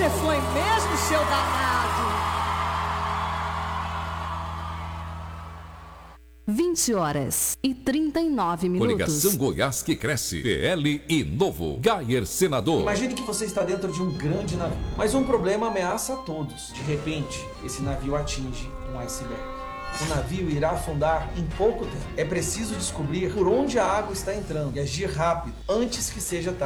Você foi mesmo, seu danado? 20h39. Coligação Goiás que cresce. PL e Novo. Gayer senador. Imagine que você está dentro de um grande navio, mas um problema ameaça a todos. De repente, esse navio atinge um iceberg. O navio irá afundar em pouco tempo. É preciso descobrir por onde a água está entrando e agir rápido antes que seja tarde.